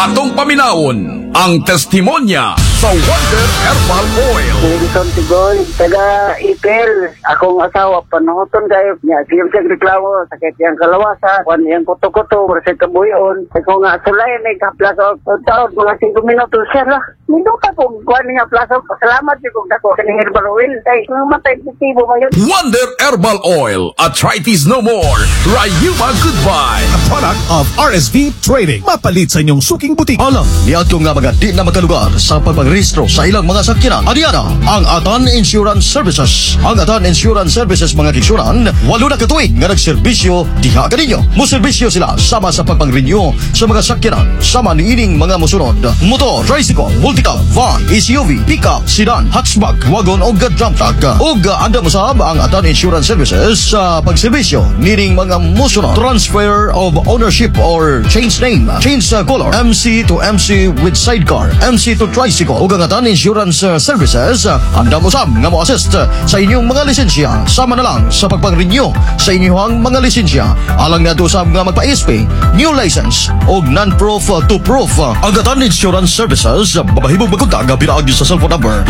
Atong paminawon ang testimonya sa Wonder Herbal Oil. Wilson Tigoy, taga Ipil. Akong asawa, panuhoton kayo niya. Siyem sa reklamo, sakit yung kalawasan, kung yung kuto-kuto, sa kabuyon. Ako nga, sulay, may kaplaso. Taon, mga 5 minutos, sir lah. Minuta po, kuha niya plaso. Salamat yung kung dako. Kaning Herbal Oil. Ay, matay, positibo ba yun? Wonder Herbal Oil. Arthritis no more. Rayuma Goodbye. A product of RSV Trading. Mapalit sa inyong suking butik. Alam, niadto nga mga di na makalugar sa pagpagrehistro sa ilang mga sakyanan. Adiana, ang Atan Insurance Services. Ang Atan Insurance Services mga kiksuran, 8 na katuig nga nagserbisyo diha kaninyo. Muserbisyo sila sama sa pagpang-renew sa mga sakyanan. Sama niining mga musunod. Motor, tricycle, multicab, van, SUV, pickup, sedan, hatchback, wagon o dump truck. Og anda mo sab ang Atan Insurance Services sa pagserbisyo niining mga musunod. Transfer of ownership or change name, change color, MC to MC with sidecar, MC to tricycle. Ug ang Atan Insurance Services anda mo sab nga mo assist sa inyong mga lisensya. Sama na lang sa pagpang-renew sa inyong mga lisensya. Alang na sab nga magpa-SP, new license o non-proof to proof. Ang Atan Insurance Services babahibog magkontak binaag sa cellphone number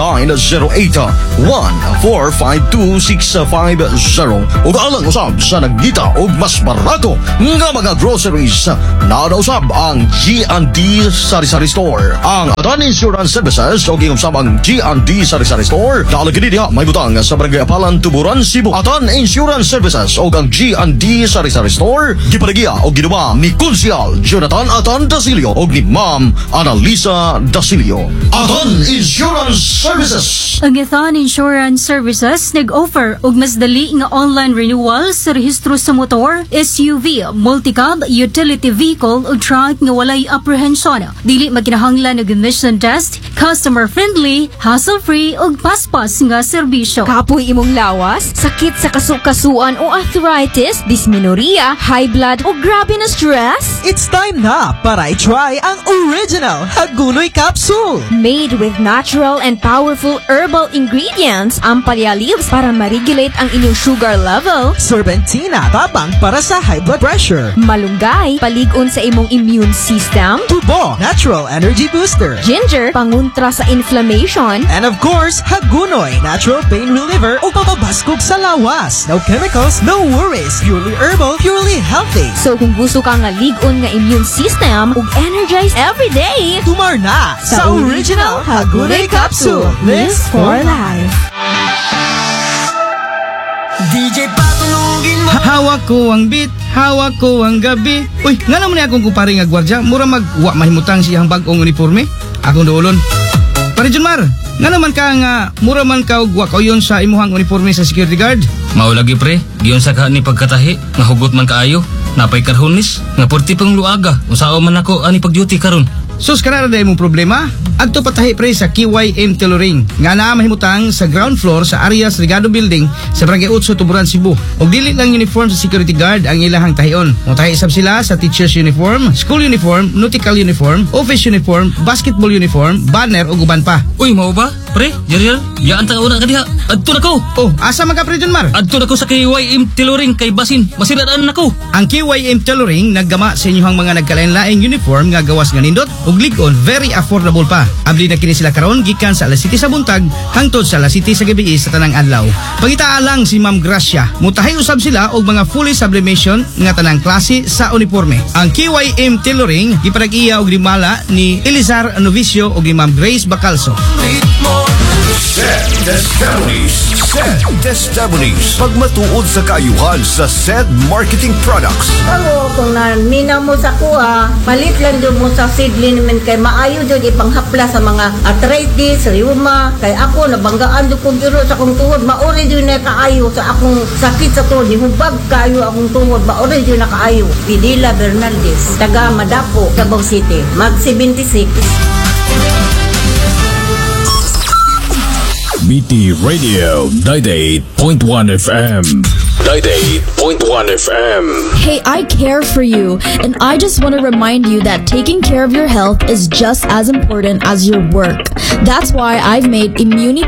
0908-1452-650. Ug alang usab sa nagdita og mas barato nga mga groceries na usab ang G&D Sari-Sari Store. Ang Atan Insurance Services o gingom samang G&D Sari-Sari Store dalag kini diha may butang sa Barangay Apalan, Tuburan, Cebu. Atan Insurance Services o ang G&D Sari-Sari Store giparegiya o ginuba ni Konsyal Jonathan Atan Dasilio o ni Ma'am Annalisa Dasilio. Atan Insurance Services. Ang Atan Insurance Services nag-offer og mas dali nga online renewal sa rehistro sa motor, SUV, multicab, utility vehicle o truck nga walay apprehension. Dili maginahanglan og emission test, customer-friendly, hassle-free ug paspas nga serbisyo. Kapoy imong lawas, sakit sa kasukasuan o arthritis, dysmenorrhea, high blood o grabe na stress? It's time na para i-try ang original Hagunoy Capsule. Made with natural and powerful herbal ingredients, Ampalaya leaves para ma-regulate ang inyong sugar level. Serpentina, tabang para sa high blood pressure. Malunggay, paligon sa imong immune system. Tubo, natural energy booster. Ginger, panguntra sa inflammation. And of course, Hagunoy, natural pain reliever o papabaskog sa lawas. No chemicals, no worries. Purely herbal, purely healthy. So kung gusto ka nga ligon nga immune system ug energize every day, tumar na sa original Hagunoy Capsule. Live for life. DJ patulugin mo. Hawak ko ang beat, hawak ko ang gabi. Uy, nga naman akong kupari nga gwardya, mura magwa mahimutang siyang bagong uniforme. Akong doolon. Pare Junmar, nga naman ka nga mura man ka og wa kayon sa imuhang uniforme sa security guard. Mao lagi pre, giyon sa ka ni pagkatahi nga hugot man kaayo. Napay karhonis nga porti pang luaga. Usaw man ako ani pag-duty karon. Sus kanara day mong problema? Adto patahi pre sa KYM Tailoring nga naa mahimutang sa ground floor sa Arias Regado Building sa Barangay 8, Tuburan, Cebu. Og dili lang uniform sa security guard ang ilahang tahion. Mutahi sab sila sa teacher's uniform, school uniform, nautical uniform, office uniform, basketball uniform, banner ug uban pa. Uy, mao ba? Pre, Jeriel, yaan ta una ka diha. Adto na ko. Oh, asa man ka pre Junmar? Adto na ko sa KYM Tailoring kay basin masiraan na ko. Ang KYM Tailoring naggama sa inyong mga nagkalain-laing uniform nga gawas nga nindot ug lig-on, very affordable pa. Abli na kini sila karon gikan sa alas 7 sa buntag hangtod sa alas 7 sa gabi sa tanang adlaw. Pangitaa lang si Ma'am Gracia. Mutahay usab sila og mga fully sublimation nga tanang klase sa uniforme. Ang KYM Tailoring giparag-iya og limala ni Elizar Novicio og ni Ma'am Grace Bacalso. SED Testimonies. Pagmatuod sa kaayuhan sa SED Marketing Products. Ako, kung nanina mo sa kuha, palit lang doon mo sa seedling naman kay maayo doon ipanghapla sa mga arthritis, rheuma. Kay ako, nabanggaan doon kong biro sa akong tuhod. Mauri doon na kaayo sa akong sakit sa tuhod. Hubag kaayo akong tuhod. Mauri doon na kaayo. Pidila Bernaldez, taga Madapo, Davao City. Mag 76. BT Radio 98.1 FM. 98.1 FM. Hey, I care for you, and I just want to remind you that taking care of your health is just as important as your work. That's why I've made Immunity